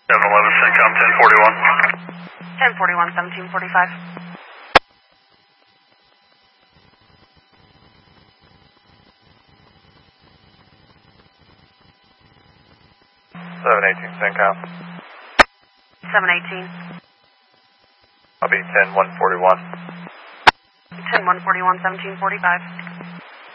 711 CENTCOM 1041. 1041, 1745. 718 CENTCOM. 718. I'll be 10141. 10141, 1745.